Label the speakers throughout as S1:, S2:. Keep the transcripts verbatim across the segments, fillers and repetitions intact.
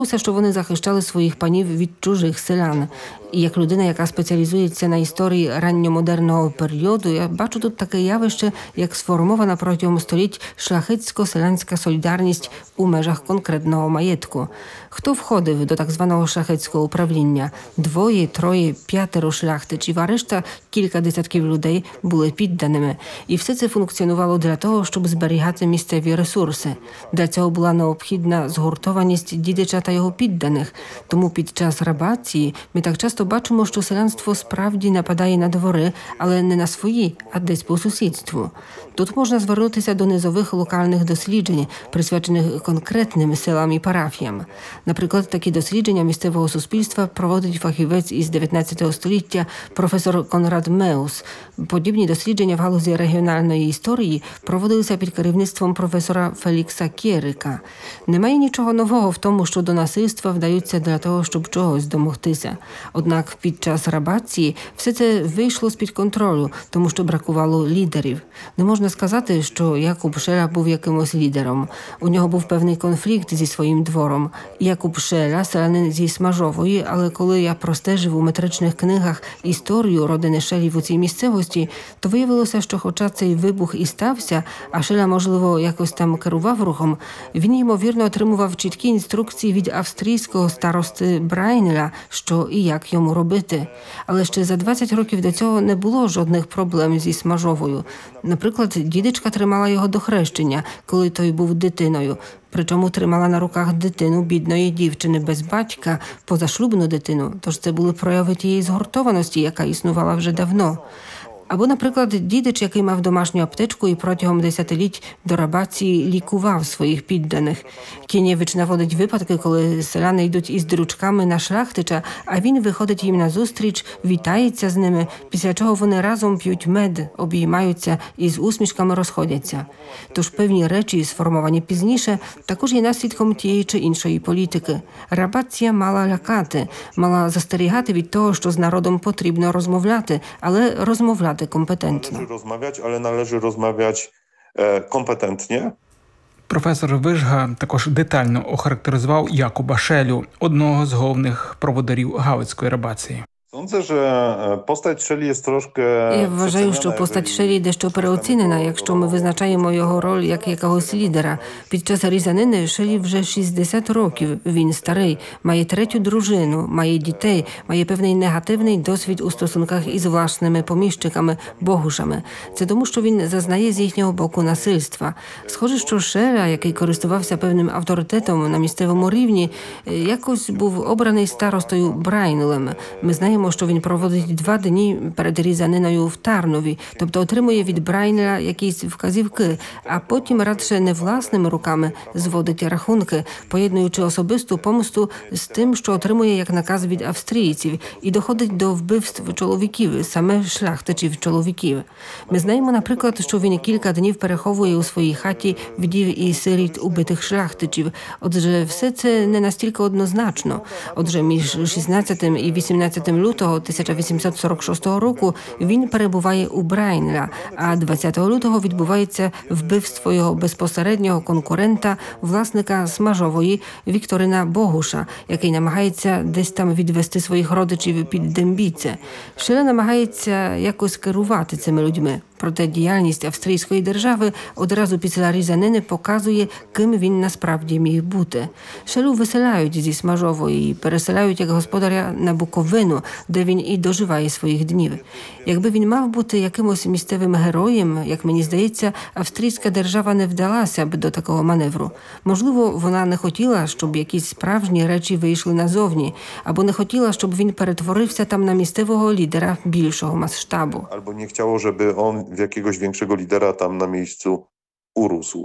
S1: що вони захищали своїх панів від чужих селян. І як людина, яка спеціалізується на історії ранньомодерного періоду, я бачу тут таке явище, як сформована протягом століть шляхетсько-селянська солідарність у межах конкретного маєтку. Хто входив до так званого шляхетського управління? Двоє, троє, п'ятеро шляхтичів, а решта, кілька десятків людей, були підданими. І все це функціонувало для того, щоб зберігати місцеві ресурси. Для цього була необхідна згуртованість дідича та його підданих. Тому під час рабації ми так часто бачимо, що селянство справді нападає на двори, але не на свої, а десь по сусідству. Тут можна звернутися до низових локальних досліджень, присвячених конкретним селам і парафіям. Наприклад, такі дослідження місцевого суспільства проводить фахівець із дев'ятнадцятого століття професор Конрад Меус. Подібні дослідження в галузі регіональної історії проводилися під керівництвом професора Фелікса Кєрика. Немає нічого нового в тому, що до насильства вдаються для того, щоб чогось домогтися. Однак під час рабації все це вийшло з-під контролю, тому що бракувало лідерів. Не можна сказати, що Якуб Шеля був якимось лідером. У нього був певний конфлікт зі своїм двором. Якуб Шеля, селянин зі Смажової, але коли я простежив у метричних книгах історію родини Шелів у цій місцевості, то виявилося, що хоча цей вибух і стався, а Шеля, можливо, якось там керував рухом, він, ймовірно, отримував чіткі інструкції від австрійського старости Брайнеля, що і як йому робити. Але ще за двадцять років до цього не було жодних проблем зі Смажовою. Наприклад, дідичка тримала його до хрещення, коли той був дитиною. Причому тримала на руках дитину бідної дівчини без батька, позашлюбну дитину. Тож це були прояви тієї згуртованості, яка існувала вже давно. Або, наприклад, дідич, який мав домашню аптечку і протягом десятиліть до рабації лікував своїх підданих. Кінєвич наводить випадки, коли селяни йдуть із дручками на шляхтича, а він виходить їм назустріч, вітається з ними, після чого вони разом п'ють мед, обіймаються і з усмішками розходяться. Тож певні речі, сформовані пізніше, також є наслідком тієї чи іншої політики. Рабація мала лякати, мала застерігати від того, що з народом потрібно розмовляти, але розмовляти kompetentno.
S2: Należy rozmawiać, ale należy rozmawiać e, kompetentnie.
S3: Професор Вижга також детально охарактеризував Якуба Шелю, одного з головних проводарів галицької рабації.
S2: Sądzę, że postać Szeli jest troszkę...
S1: Я вважаю, що постать Шелі дещо переоцінена, якщо ми визначаємо його роль як якогось лідера. Під час різанини Шелі вже шістдесят років. Він старий, має третю дружину, має дітей, має певний негативний досвід у стосунках із власними поміщиками, богушами. Це тому, що він зазнає з їхнього боку насильства. Схоже, що Шеля, який користувався певним авторитетом на місцевому рівні, якось був обраний старостою Брайнелем. Ми знаємо, що він проводить два дні перед різаниною в Тарнові, тобто отримує від Брайнеля якісь вказівки, а потім радше не власними руками зводить рахунки, поєднуючи особисту помсту з тим, що отримує як наказ від австрійців, і доходить до вбивств чоловіків, саме шляхтичів чоловіків. Ми знаємо, наприклад, що він кілька днів переховує у своїй хаті вдів і сиріт убитих шляхтичів. Отже, все це не настільки однозначно. Отже, між шістнадцятим і вісімнадцятим лютого тисяча вісімсот сорок шостого року він перебуває у Брайнеля, а двадцятого лютого відбувається вбивство його безпосереднього конкурента, власника Смажової Вікторина Богуша, який намагається десь там відвести своїх родичів під Дембіце. Шеля намагається якось керувати цими людьми. Проте діяльність австрійської держави одразу після різанини показує, ким він насправді міг бути. Шелю виселяють зі Смажової і переселяють як господаря на Буковину, де він і доживає своїх днів. Якби він мав бути якимось місцевим героєм, як мені здається, австрійська держава не вдалася б до такого маневру. Можливо, вона не хотіла, щоб якісь справжні речі вийшли назовні, або не хотіла, щоб він перетворився там на місцевого лідера більшого масштабу.
S2: Albo nie chciało, żeby on w jakiegoś większego lidera tam na miejscu urósł.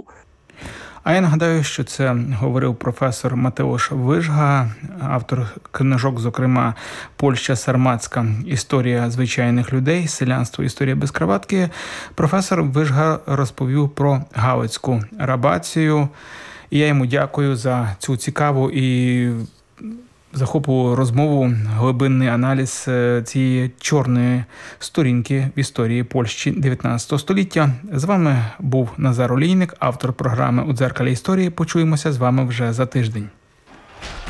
S3: А я нагадаю, що це говорив професор Матеуш Вижга, автор книжок, зокрема, «Польща Сарматська. Історія звичайних людей. Селянство. Історія без краватки». Професор Вижга розповів про галицьку рабацію. І я йому дякую за цю цікаву і захопливу розмову, глибинний аналіз цієї чорної сторінки в історії Польщі дев'ятнадцятого століття. З вами був Назар Олійник, автор програми «У дзеркалі історії». Почуємося з вами вже за тиждень.